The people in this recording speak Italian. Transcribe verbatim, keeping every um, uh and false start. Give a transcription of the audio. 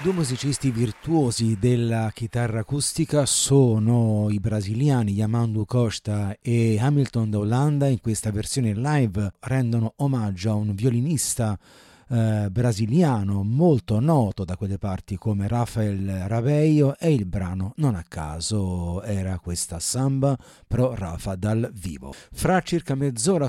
Due musicisti virtuosi della chitarra acustica sono i brasiliani Yamandu Costa e Hamilton da Holanda. In questa versione live rendono omaggio a un violinista eh, brasiliano molto noto da quelle parti come Rafael Raveio, e il brano non a caso era questa Samba Pro Rafa dal vivo. Fra circa mezz'ora